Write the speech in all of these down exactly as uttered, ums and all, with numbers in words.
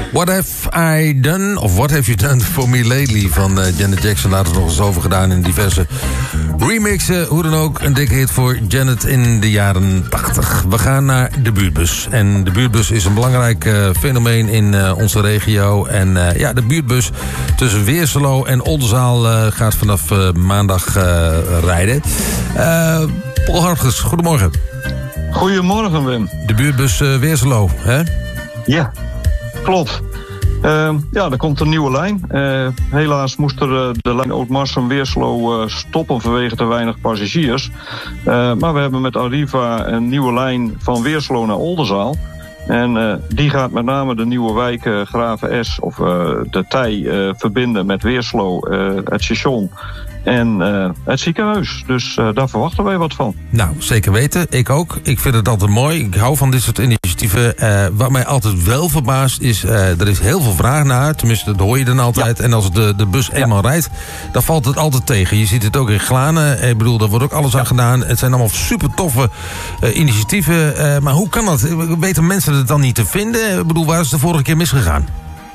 What Have I Done, of What Have You Done For Me Lately van uh, Janet Jackson. Later nog eens over gedaan in diverse remixen. Hoe dan ook, een dikke hit voor Janet in de jaren tachtig. We gaan naar de buurtbus. En de buurtbus is een belangrijk uh, fenomeen in uh, onze regio. En uh, ja, de buurtbus tussen Weerselo en Oldenzaal uh, gaat vanaf uh, maandag uh, rijden. Uh, Paul Hartges, goedemorgen. Goedemorgen, Wim. De buurtbus uh, Weerselo, hè? Ja, klopt. Uh, ja, er komt een nieuwe lijn. Uh, helaas moest er uh, de lijn Oud-Marsum-Weerselo uh, stoppen vanwege te weinig passagiers. Uh, maar we hebben met Arriva een nieuwe lijn van Weerselo naar Oldenzaal. En uh, die gaat met name de nieuwe wijk uh, Graven S of uh, de Tij uh, verbinden met Weerselo, uh, het station en uh, het ziekenhuis. Dus uh, daar verwachten wij wat van. Nou, zeker weten. Ik ook. Ik vind het altijd mooi. Ik hou van dit soort initiatieven. Uh, wat mij altijd wel verbaast is, uh, er is heel veel vraag naar. Tenminste, dat hoor je dan altijd. Ja. En als de, de bus eenmaal ja. rijdt, dan valt het altijd tegen. Je ziet het ook in Glanen. Ik bedoel, daar wordt ook alles ja. aan gedaan. Het zijn allemaal super toffe uh, initiatieven. Uh, maar hoe kan dat? Weten mensen het dan niet te vinden? Ik bedoel, waar is het de vorige keer misgegaan?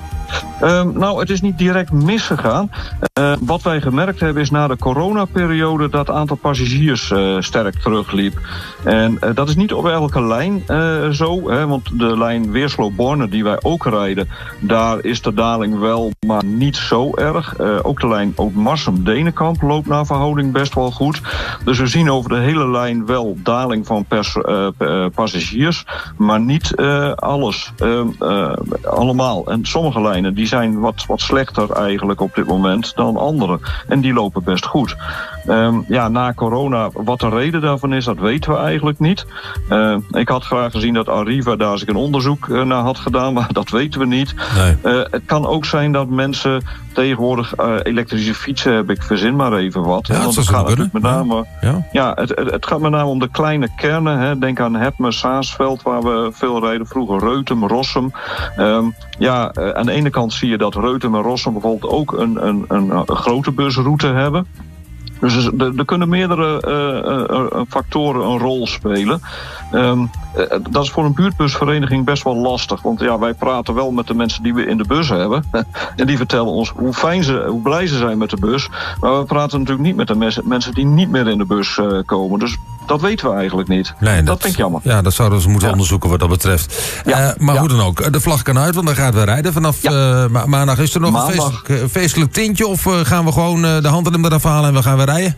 Uh, nou, het is niet direct misgegaan. Uh, wat wij gemerkt hebben is na de coronaperiode dat het aantal passagiers uh, sterk terugliep. En uh, dat is niet op elke lijn uh, zo, hè, want de lijn Weerselo-Borne die wij ook rijden, daar is de daling wel, maar niet zo erg. Uh, ook de lijn Oud-Marsum-Denenkamp loopt naar verhouding best wel goed. Dus we zien over de hele lijn wel daling van pers, uh, uh, passagiers, maar niet uh, alles, uh, uh, allemaal. En sommige lijnen die zijn wat, wat slechter eigenlijk op dit moment dan andere. En die lopen best goed. Um, ja, na corona, wat de reden daarvan is, dat weten we eigenlijk niet. Uh, ik had graag gezien dat Arriva daar eens een onderzoek uh, naar had gedaan, maar dat weten we niet. Nee. Uh, het kan ook zijn dat mensen tegenwoordig uh, elektrische fietsen hebben. Ik verzin maar even wat. Ja, want het gaat natuurlijk met name, ja. Ja, het, het, het gaat met name om de kleine kernen. Hè. Denk aan Hepmen, Saasveld, waar we veel rijden. Vroeger Reutem, Rossum. Um, ja, uh, aan de ene kant zie je dat Reutem en Rossum bijvoorbeeld ook een, een, een, een grote busroute hebben. Dus er, er kunnen meerdere uh, uh, factoren een rol spelen. Um, uh, dat is voor een buurtbusvereniging best wel lastig. Want ja, wij praten wel met de mensen die we in de bus hebben. En die vertellen ons hoe fijn ze, hoe blij ze zijn met de bus. Maar we praten natuurlijk niet met de mes- mensen die niet meer in de bus uh, komen. Dus dat weten we eigenlijk niet. Nee, dat, dat vind ik jammer. Ja, dat zouden ze moeten ja. onderzoeken wat dat betreft. Ja, uh, maar ja. hoe dan ook, de vlag kan uit, want dan gaat we rijden. Vanaf ja. uh, ma- maandag is er nog maandag. een feestelijk, uh, feestelijk tintje. Of uh, gaan we gewoon uh, de handen in eraf halen en we gaan weer rijden?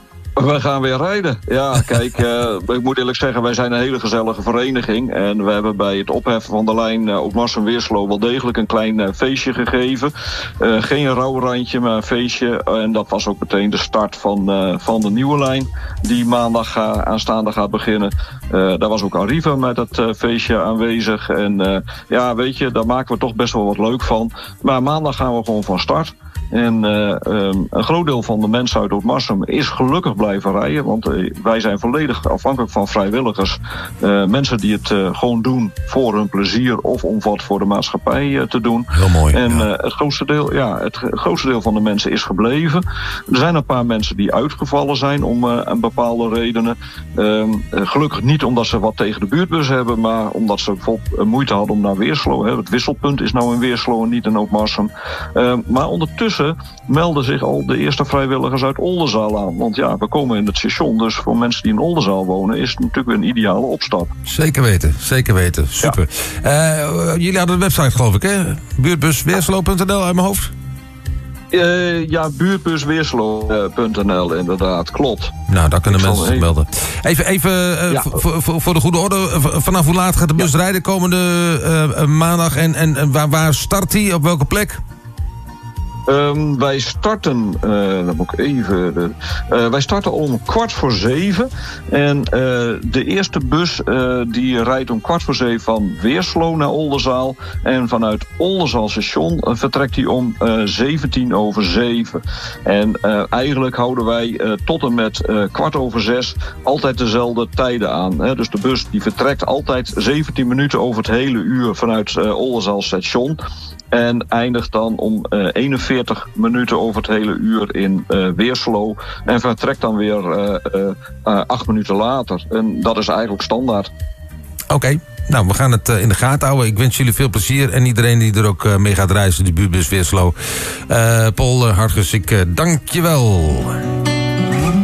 We gaan weer rijden. Ja, kijk, uh, ik moet eerlijk zeggen, wij zijn een hele gezellige vereniging. En we hebben bij het opheffen van de lijn uh, Oud-Marsum-Weerselo wel degelijk een klein uh, feestje gegeven. Uh, geen rouwrandje, maar een feestje. Uh, en dat was ook meteen de start van, uh, van de nieuwe lijn, die maandag uh, aanstaande gaat beginnen. Uh, daar was ook Arriva met dat uh, feestje aanwezig. En uh, ja, weet je, daar maken we toch best wel wat leuk van. Maar maandag gaan we gewoon van start. En uh, um, een groot deel van de mensen uit Oud-Marsum is gelukkig blijven rijden. Want uh, wij zijn volledig afhankelijk van vrijwilligers. Uh, mensen die het uh, gewoon doen voor hun plezier of om wat voor de maatschappij uh, te doen. Heel mooi. En ja. uh, het, grootste deel, ja, het grootste deel van de mensen is gebleven. Er zijn een paar mensen die uitgevallen zijn om uh, een bepaalde redenen. Uh, uh, gelukkig niet omdat ze wat tegen de buurtbus hebben, maar omdat ze bijvoorbeeld uh, moeite hadden om naar Weerselo. Hè. Het wisselpunt is nou in Weerselo en niet in Oud-Marsum. Uh, maar ondertussen melden zich al de eerste vrijwilligers uit Oldenzaal aan. Want ja, we komen in het station, dus voor mensen die in Oldenzaal wonen is het natuurlijk weer een ideale opstap. Zeker weten, zeker weten. Super. Ja. Uh, jullie hadden een website, geloof ik, hè? buurtbusweerselo punt n l uit mijn hoofd? Uh, ja, buurtbusweerselo punt n l inderdaad, klopt. Nou, daar kunnen ik mensen zich melden. Even, even uh, ja. voor, voor, voor de goede orde, vanaf hoe laat gaat de bus ja. rijden komende uh, maandag en, en, en waar, waar start die, op welke plek? Um, wij starten, uh, dan moet ik even, uh, wij starten om kwart voor zeven. En uh, de eerste bus uh, die rijdt om kwart voor zeven van Weerselo naar Oldenzaal. En vanuit Oldenzaal station uh, vertrekt hij om uh, zeventien over zeven. En uh, eigenlijk houden wij uh, tot en met uh, kwart over zes altijd dezelfde tijden aan. Hè. Dus de bus die vertrekt altijd zeventien minuten over het hele uur vanuit uh, Oldenzaal station. En eindigt dan om uh, eenenveertig minuten over het hele uur in uh, Weerselo. En vertrekt dan weer uh, uh, uh, acht minuten later. En dat is eigenlijk standaard. Oké, okay. nou, we gaan het uh, in de gaten houden. Ik wens jullie veel plezier en iedereen die er ook uh, mee gaat reizen, de buurtbus Weerslo. Uh, Paul uh, Hartges, ik uh, dank je wel.